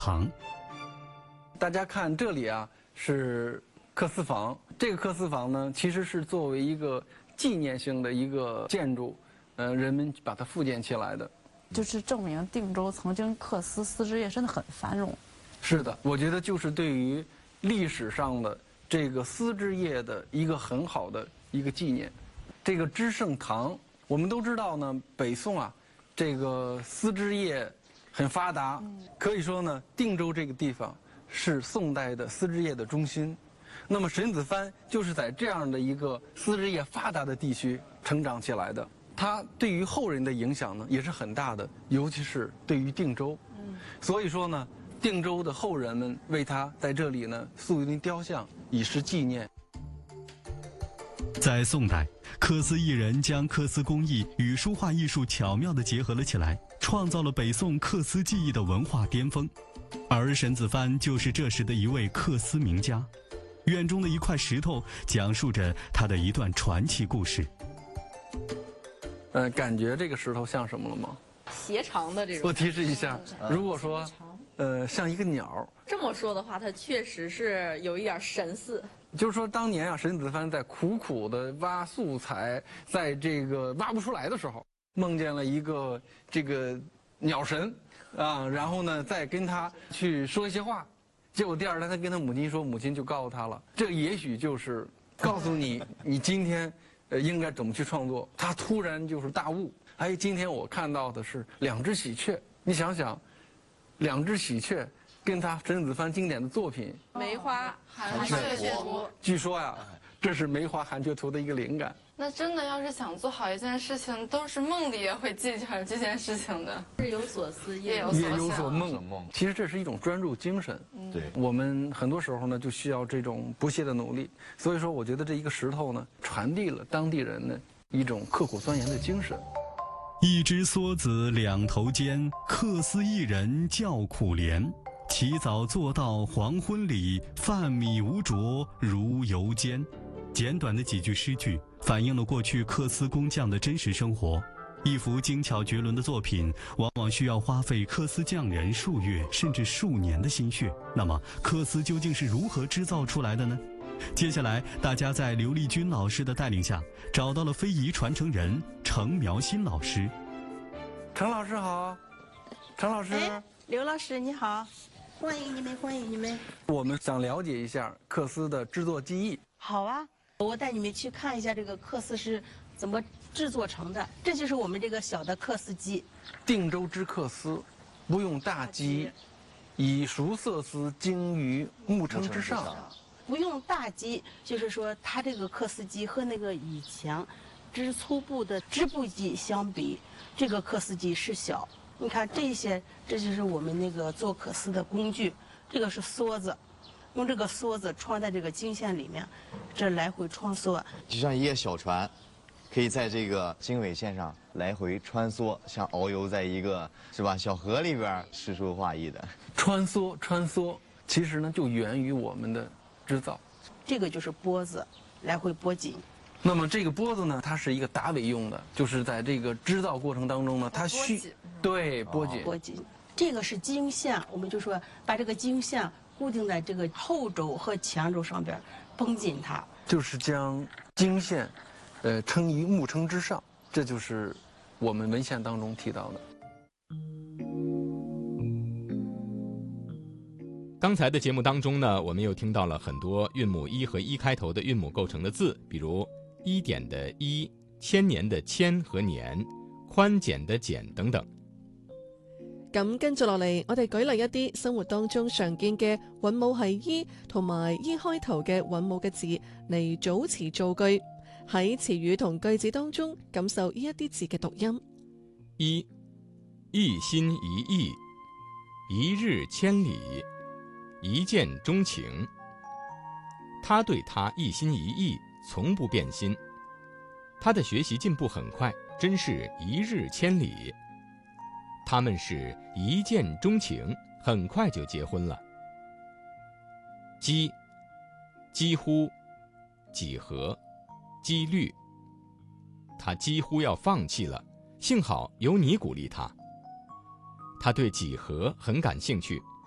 堂。 大家看这里啊，是缂丝房。这个缂丝房呢，其实是作为一个纪念性的一个建筑，人们把它复建起来的。 就是证明定州曾经缂丝丝织业真的很繁荣。 是的，我觉得就是对于历史上的这个丝织业的一个很好的一个纪念。这个知盛堂，我们都知道呢，北宋啊，这个丝织业很发达，可以说呢，定州这个地方是宋代的丝织业的中心。那么沈子藩就是在这样的一个丝织业发达的地区成长起来的，他对于后人的影响呢也是很大的，尤其是对于定州。所以说呢，定州的后人们为他在这里呢塑一雕像，以示纪念。 在宋代，缂丝艺人将缂丝工艺与书画艺术巧妙地结合了起来，创造了北宋缂丝技艺的文化巅峰。而沈子藩就是这时的一位缂丝名家。院中的一块石头讲述着他的一段传奇故事。 感觉这个石头像什么了吗？ 斜长的这种。 我提示一下，如果说，像一个鸟。 这么说的话，它确实是有一点神似。 就是说，当年啊，沈子藩在苦苦的挖素材，在这个挖不出来的时候，梦见了一个这个鸟神，啊，然后呢，再跟他去说一些话。结果第二天他跟他母亲说，母亲就告诉他了，这也许就是告诉你，你今天应该怎么去创作。他突然就是大悟，哎，今天我看到的是两只喜鹊，你想想，两只喜鹊跟他沈子藩经典的作品 《梅花寒雀图》， 据说呀，这是《梅花寒雀图》的一个灵感。 那真的要是想做好一件事情，都是梦里也会记下这件事情的。 日有所思， 夜有所梦。其实这是一种专注精神。 对， 我们很多时候呢就需要这种不懈的努力。所以说，我觉得这一个石头呢，传递了当地人的一种刻苦钻研的精神。 一只梭子两头尖，缂丝艺人叫苦怜。起早做到黄昏里，饭米无着如油煎。简短的几句诗句反映了过去缂丝工匠的真实生活。一幅精巧绝伦的作品往往需要花费缂丝匠人数月甚至数年的心血。那么缂丝究竟是如何制造出来的呢？接下来大家在刘丽君老师的带领下，找到了非遗传承人程苗新老师。 程老师好。程老师， 刘老师你好，欢迎你们，欢迎你们。 我们想了解一下缂丝的制作技艺。 好啊，我带你们去看一下这个缂丝是怎么制作成的。这就是我们这个小的缂丝机。 定州之缂丝，不用大机，以熟色丝精于木撑之上。 不用大机，就是说它这个缂丝机和那个以前织粗布的织布机相比，这个缂丝机是小。你看这些，这就是我们那个做缂丝的工具。这个是梭子。用这个梭子穿在这个经线里面，这来回穿梭， 就像一叶小船，可以在这个经纬线上来回穿梭，像遨游在一个是吧小河里边，诗书画意的。 穿梭，其实呢就源于我们的织造。 这个就是拨子，来回拨紧。 那么这个拨子呢，它是一个打尾用的，就是在这个织造过程当中呢，它对拨紧。 拨紧。这个是经线，我们就说把这个经线固定在这个后轴和前轴上边，绷紧它。 就是将经线，撑于木撑之上，这就是我们文献当中提到的。 刚才的节目当中呢，我们又听到了很多韵母一和一开头的韵母构成的字，比如一点的一、千年的千和年、宽简的简等等。 咁跟住落嚟，我哋舉例一啲生活當中常見嘅韻母係依同埋依開頭嘅韻母嘅字嚟組詞造句，喺詞語同句子當中感受呢一啲字嘅讀音。 一心一意，一日千里，一見鍾情。他對他一心一意，從不變心。他的學習進步很快，真是一日千里。他們是一見鍾情，很快就結婚了。幾乎，幾何，幾率。他幾乎要放棄了，幸好有你鼓勵他。他對幾何很感興趣，